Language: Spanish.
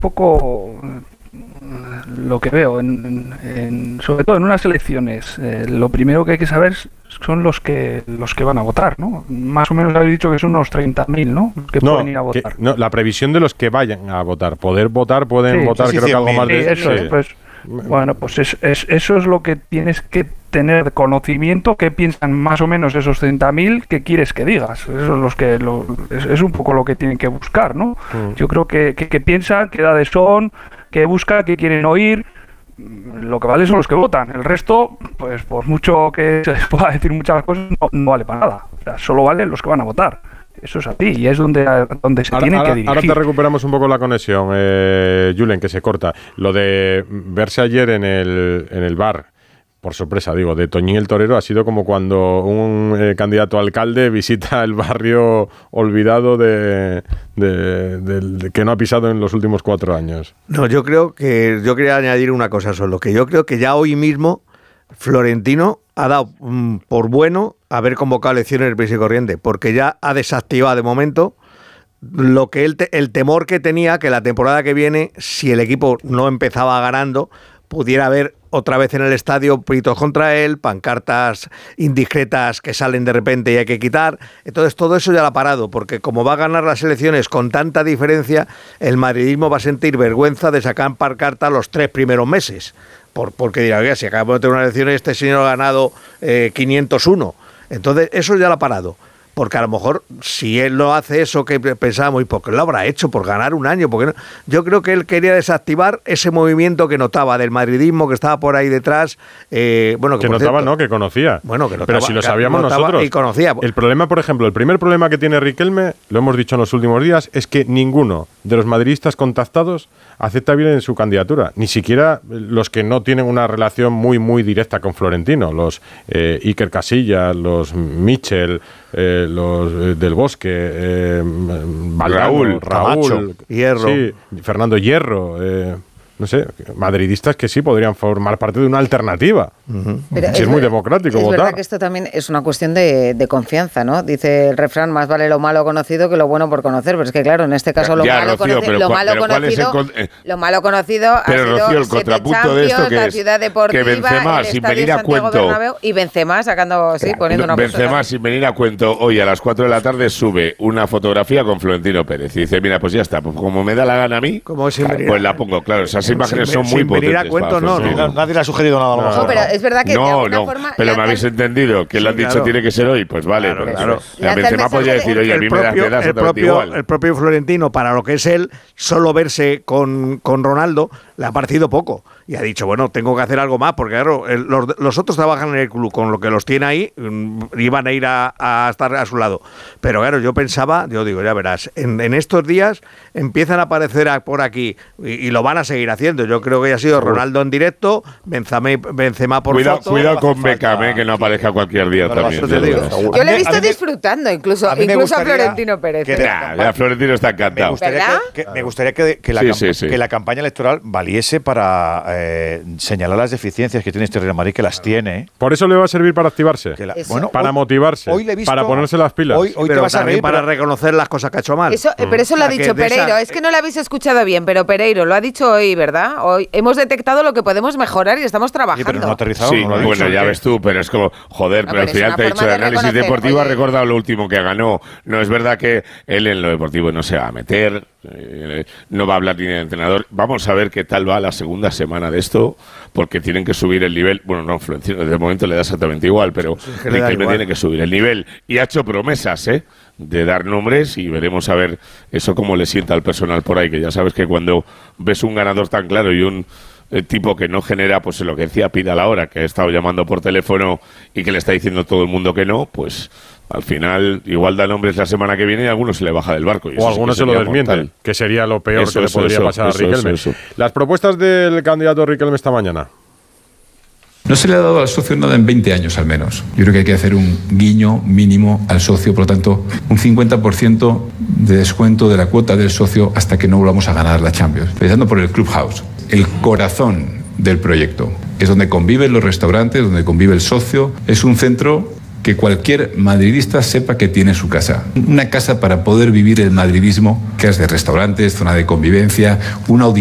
poco lo que veo, sobre todo en unas elecciones. Lo primero que hay que saber son los que van a votar, ¿no? Más o menos habéis dicho que son unos 30.000, ¿no? Los que pueden ir a votar. La previsión de los que vayan a votar. Pueden votar, creo que algo más de... Eso es, pues, bueno, pues eso es lo que tienes que tener de conocimiento, que piensan más o menos esos 30.000, que quieres que digas. Eso es un poco lo que tienen que buscar, ¿no? Yo creo que piensan, qué edades son, que buscan, que quieren oír. Lo que vale son los que votan. El resto, pues por mucho que se les pueda decir muchas cosas, no vale para nada. O sea, solo valen los que van a votar. Eso es así, y es donde se tiene que dirigir. Ahora te recuperamos un poco la conexión, Julen, que se corta. Lo de verse ayer en el bar, por sorpresa, digo, de Toñín el Torero, ha sido como cuando un candidato a alcalde visita el barrio olvidado de que no ha pisado en los últimos 4 años. No, yo quería añadir una cosa solo, que yo creo que ya hoy mismo Florentino ha dado por bueno haber convocado elecciones de prisa y corriente, porque ya ha desactivado de momento lo que el temor que tenía, que la temporada que viene, si el equipo no empezaba ganando, pudiera haber otra vez en el estadio pleitos contra él, pancartas indiscretas que salen de repente y hay que quitar. Entonces todo eso ya lo ha parado, porque como va a ganar las elecciones con tanta diferencia, el madridismo va a sentir vergüenza de sacar pancartas los 3 primeros meses. Porque dirá, oiga, si acabamos de tener una elección y este señor ha ganado 501. Entonces eso ya lo ha parado. Porque a lo mejor si él no hace eso que pensábamos, ¿y por qué lo habrá hecho? ¿Por ganar un año? ¿Por qué no? Yo creo que él quería desactivar ese movimiento que notaba del madridismo, que estaba por ahí detrás. Que notaba, cierto, no, que conocía. Bueno, que notaba, pero si lo sabíamos nosotros. Y conocía. El problema, por ejemplo, el primer problema que tiene Riquelme, lo hemos dicho en los últimos días, es que ninguno de los madridistas contactados acepta bien en su candidatura. Ni siquiera los que no tienen una relación muy, muy directa con Florentino. Los Iker Casillas, los Michel, los del Bosque, Raúl, Hierro. Sí, Fernando Hierro, no sé, madridistas que sí podrían formar parte de una alternativa. Es muy democrático votar. Es verdad que esto también es una cuestión de confianza, ¿no? Dice el refrán, más vale lo malo conocido que lo bueno por conocer, pero es que claro, en este caso lo malo conocido ha pero, sido Rocío, el contrapunto de esto, la ciudad deportiva, que Benzema, sin venir a cuento, Bernabéu, y Benzema sacando, poniendo una Benzema, cosa. sin venir a cuento, hoy a las 4 de la tarde sube una fotografía con Florentino Pérez y dice, mira, pues ya está, pues como me da la gana a mí, pues la pongo, claro, esas imágenes son muy potentes. Sin venir a cuento, nadie le ha sugerido nada a lo mejor. Pero es verdad que de alguna forma... Pero me habéis entendido, que le han dicho tiene que ser hoy, pues vale. Claro. Benzema podría decir, oye, a mí me da exactamente igual. El propio Florentino, para lo que es él, solo verse con Ronaldo, le ha parecido poco. Y ha dicho, bueno, tengo que hacer algo más, porque claro, los otros trabajan en el club, con lo que los tiene ahí, iban a ir a estar a su lado. Pero claro, yo digo, ya verás, en estos días empiezan a aparecer por aquí, y lo van a seguir haciendo. Yo creo que ya ha sido Ronaldo en directo, Benzema por foto. Cuidado con Beckham, que no aparezca cualquier día también. Yo le he visto disfrutando, incluso a Florentino Pérez. Ya, Florentino está encantado. Me gustaría que la campaña electoral valiese para señalar las deficiencias que tiene este Real Madrid, que las tiene. Por eso le va a servir para activarse, para motivarse, para ponerse las pilas. Hoy te vas a reír para reconocer las cosas que ha hecho mal. Pero eso lo ha dicho Pereiro. Es que no lo habéis escuchado bien, pero Pereiro lo ha dicho hoy, ¿verdad? Hoy hemos detectado lo que podemos mejorar y estamos trabajando. Pero no ha aterrizado. Sí, bueno, ya ves tú, pero es como, joder, pero al final te he dicho de análisis deportivo, ha recordado lo último que ganó. No es verdad que él en lo deportivo no se va a meter, no va a hablar ni de entrenador. Vamos a ver qué tal va la segunda semana de esto, porque tienen que subir el nivel. Bueno, no, Florentino, de momento le da exactamente igual, pero Riquelme tiene que subir el nivel. Y ha hecho promesas, de dar nombres, y veremos a ver eso cómo le sienta al personal por ahí, que ya sabes que cuando ves un ganador tan claro y un tipo que no genera, pues lo que decía Pida a la hora, que ha estado llamando por teléfono y que le está diciendo todo el mundo que no, pues al final igual da nombres la semana que viene y a algunos se le baja del barco. O algunos se lo desmienten, que sería lo peor que le podría pasar a Riquelme. Las propuestas del candidato Riquelme esta mañana. No se le ha dado al socio nada en 20 años al menos. Yo creo que hay que hacer un guiño mínimo al socio, por lo tanto, un 50% de descuento de la cuota del socio hasta que no volvamos a ganar la Champions. Empezando por el Clubhouse, el corazón del proyecto. Es donde conviven los restaurantes, donde convive el socio. Es un centro que cualquier madridista sepa que tiene su casa. Una casa para poder vivir el madridismo, que es de restaurantes, zona de convivencia, un